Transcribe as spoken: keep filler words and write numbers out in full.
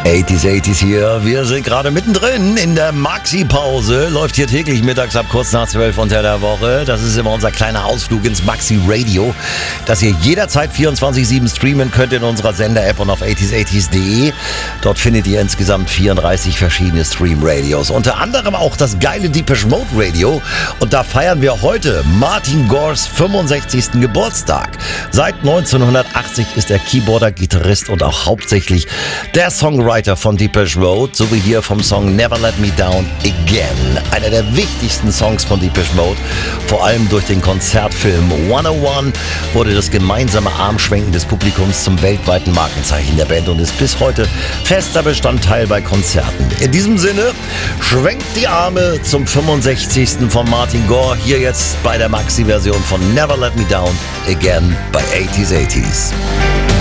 achtziger, achtziger hier. Wir sind gerade mittendrin in der Maxi-Pause. Läuft hier täglich mittags ab kurz nach zwölf unter der Woche. Das ist immer unser kleiner Ausflug ins Maxi-Radio, das ihr jederzeit vierundzwanzig sieben streamen könnt in unserer Sender-App und auf achtziger achtziger punkt de. Dort findet ihr insgesamt vierunddreißig verschiedene Stream-Radios. Unter anderem auch das geile Depeche Mode Radio. Und da feiern wir heute Martin Gores fünfundsechzigsten Geburtstag. Seit neunzehnhundertachtzig ist er Keyboarder, Gitarrist und auch hauptsächlich der Songwriter von Depeche Mode, so wie hier vom Song Never Let Me Down Again. Einer der wichtigsten Songs von Depeche Mode, vor allem durch den Konzertfilm hundertundeins wurde das gemeinsame Armschwenken des Publikums zum weltweiten Markenzeichen der Band und ist bis heute fester Bestandteil bei Konzerten. In diesem Sinne, schwenkt die Arme zum fünfundsechzigsten von Martin Gore, hier jetzt bei der Maxi-Version von Never Let Me Down Again bei achtziger, achtziger.